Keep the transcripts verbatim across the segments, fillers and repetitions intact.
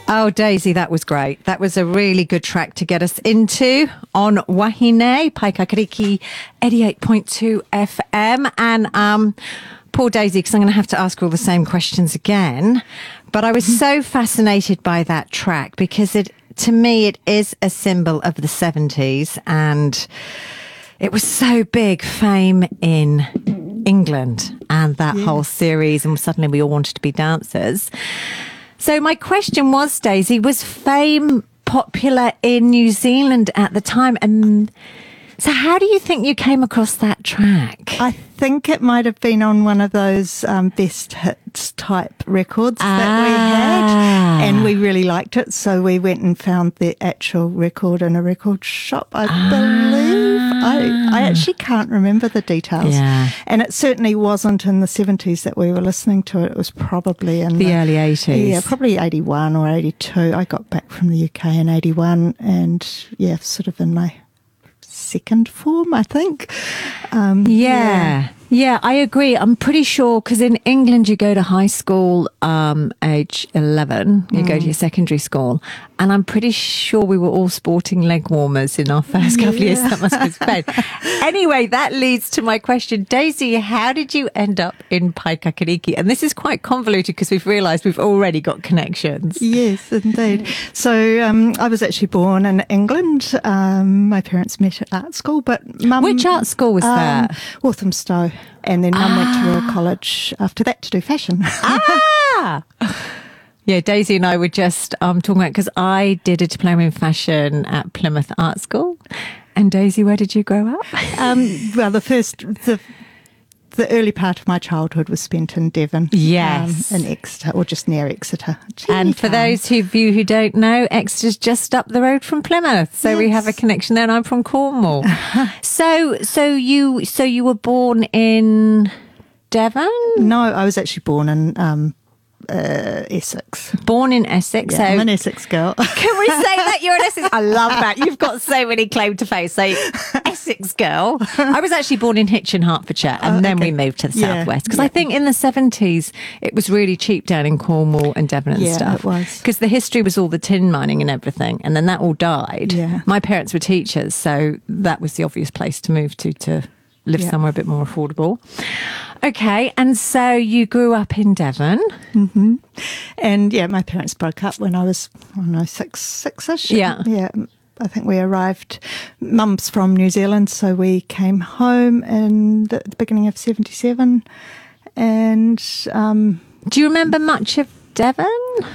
Oh, Daisy, that was great. That was a really good track to get us into on Wahine, Paikakariki eighty-eight point two F M. And um, poor Daisy, because I'm going to have to ask her all the same questions again. But I was so fascinated by that track because it, to me, it is a symbol of the seventies, and it was so big, Fame in England and that yeah. whole series, and suddenly we all wanted to be dancers. So my question was, Daisy, was Fame popular in New Zealand at the time? And so how do you think you came across that track? I think it might have been on one of those um, best hits type records ah. that we had, and we really liked it. So we went and found the actual record in a record shop, I ah. believe. I, I actually can't remember the details. Yeah. And it certainly wasn't in the seventies that we were listening to it. It was probably in the, the early eighties. Yeah, probably eighty-one or eighty-two. I got back from the U K in eighty-one, and yeah, sort of in my second form, I think. Um, yeah. yeah. Yeah, I agree. I'm pretty sure because in England you go to high school um, age eleven, you mm. go to your secondary school, and I'm pretty sure we were all sporting leg warmers in our first couple yeah. of years. That must be Spain. Anyway, that leads to my question. Daisy, how did you end up in Paikakariki? And this is quite convoluted because we've realised we've already got connections. Yes, indeed. So um, I was actually born in England. Um, my parents met at art school, but mum... Which art school was um, that? Walthamstow. And then mum ah. went to Royal College after that to do fashion. Ah! Yeah, Daisy and I were just um, talking about, because I did a diploma in fashion at Plymouth Art School. And Daisy, where did you grow up? Um, well, the first, the the early part of my childhood was spent in Devon. Yes. Um, in Exeter, or just near Exeter. And for those of you who don't know, Exeter's just up the road from Plymouth. So yes. we have a connection there, and I'm from Cornwall. so so you so you were born in Devon? No, I was actually born in um, uh, Essex. Born in Essex. Yeah, so I'm an Essex girl. Can we say that you're an Essex? I love that. You've got so many claim to fame. So Essex girl. I was actually born in Hitchin, Hertfordshire, and oh, then okay. we moved to the yeah, southwest because yeah. I think in the seventies it was really cheap down in Cornwall and Devon and yeah, stuff. It was, because the history was all the tin mining and everything, and then that all died. Yeah. My parents were teachers, so that was the obvious place to move to to live yeah. somewhere a bit more affordable. Okay, and so you grew up in Devon. Mm-hmm. And yeah, my parents broke up when I was, I don't know, six, six-ish. Yeah. Yeah, I think we arrived, Mum's from New Zealand, so we came home in the, the beginning of seventy-seven. And... Um, do you remember much of Devon?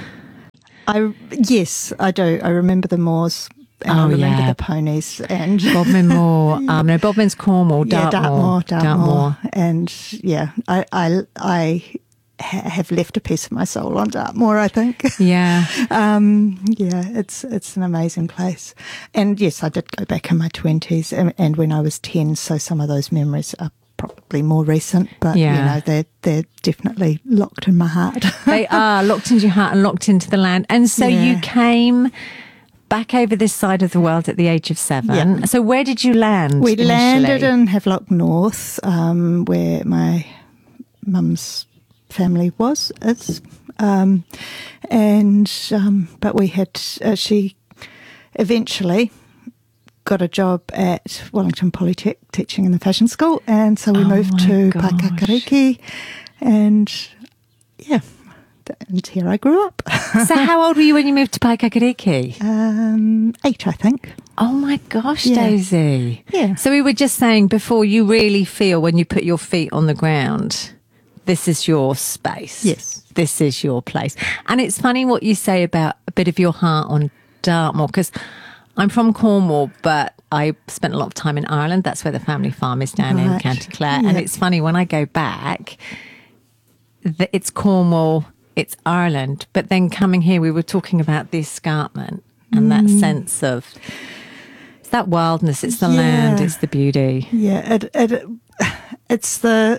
I Yes, I do. I remember the moors. And oh, I remember yeah. the ponies and Bodmin Moor. Um, no, Bodmin's Cornwall. Dartmoor. Yeah, Dartmoor, Dartmoor. Dartmoor. And yeah, I, I, I ha- have left a piece of my soul on Dartmoor, I think. Yeah. um, yeah, it's it's an amazing place. And yes, I did go back in my twenties and, and when I was ten, so some of those memories are probably more recent, but yeah. you know, they're, they're definitely locked in my heart. They are locked into your heart and locked into the land. And so yeah. you came back over this side of the world at the age of seven. Yeah. So where did you land? We initially? landed in Havelock North, um, where my mum's family was, is. Um, and, um, but we had, uh, she eventually got a job at Wellington Polytech teaching in the fashion school. And so we oh moved to gosh. Paikakariki, and yeah. And here I grew up. So how old were you when you moved to Paikakariki? Um, eight, I think. Oh my gosh, yeah. Daisy. Yeah. So we were just saying before, you really feel when you put your feet on the ground, this is your space. Yes. This is your place. And it's funny what you say about a bit of your heart on Dartmoor, because I'm from Cornwall, but I spent a lot of time in Ireland. That's where the family farm is down right. in County Clare. Yeah. And it's funny, when I go back, the, it's Cornwall, it's Ireland, but then coming here, we were talking about the escarpment and mm. that sense of, it's that wildness, it's the yeah. land, it's the beauty. Yeah, it, it, it's the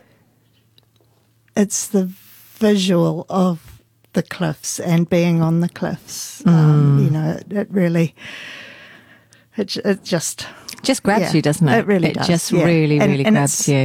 it's the visual of the cliffs and being on the cliffs. Mm. Um, you know, it, it really, it, it just... Just grabs yeah, you, doesn't it? It really it does. just yeah. really, and, really and grabs you.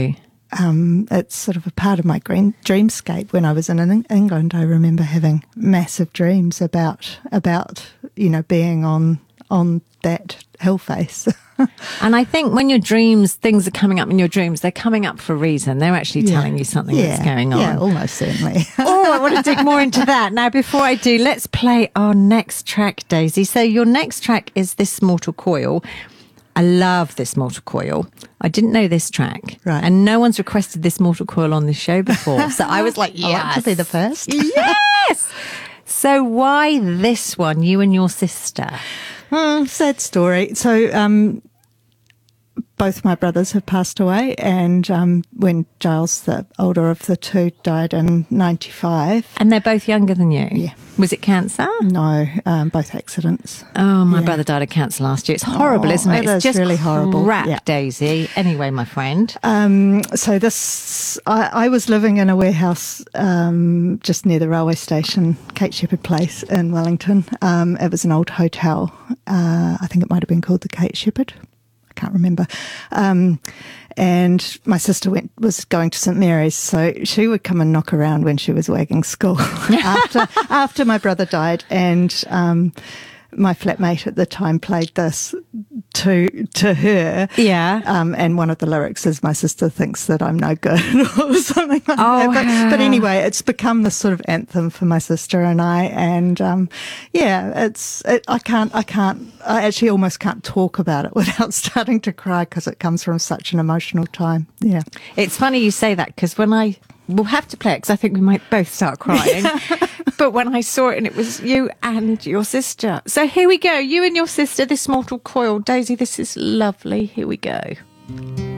um, it's sort of a part of my green, dreamscape. When I was in England, I remember having massive dreams about about you know being on on that hill face. And I think when your dreams, things are coming up in your dreams, they're coming up for a reason. They're actually Yeah. telling you something yeah, that's going on. Yeah, almost certainly. Oh, I want to dig more into that. Now, before I do, let's play our next track, Daisy. So your next track is This Mortal Coil. I love This Mortal Coil. I didn't know this track. Right. And no one's requested This Mortal Coil on the show before. So I was like, I yes. like to be the first. Yes. So why this one, you and your sister? Mm, sad story. So, um, both my brothers have passed away, and um, when Giles, the older of the two, died in ninety-five. And they're both younger than you? Yeah. Was it cancer? No, um, both accidents. Oh, my Yeah. brother died of cancer last year. It's horrible, Oh, isn't it? it It's is just really horrible. crap, Yeah. Daisy. Anyway, my friend. Um, so this, I, I was living in a warehouse um, just near the railway station, Kate Shepherd Place in Wellington. Um, it was an old hotel. Uh, I think it might have been called the Kate Shepherd. I can't remember. Um, and my sister went was going to St Mary's, so she would come and knock around when she was wagging school after after my brother died, and um, my flatmate at the time played this to to her. Yeah. Um, and one of the lyrics is "My sister thinks that I'm no good" or something like Oh, that. But, but anyway, it's become this sort of anthem for my sister and I. And um, yeah, it's it, I can't I can't I actually almost can't talk about it without starting to cry because it comes from such an emotional time. Yeah. It's funny you say that because when I, we'll have to play it because I think we might both start crying. But when I saw it and it was you and your sister. So here we go. You and your sister, This Mortal Coil. Daisy, this is lovely. Here we go.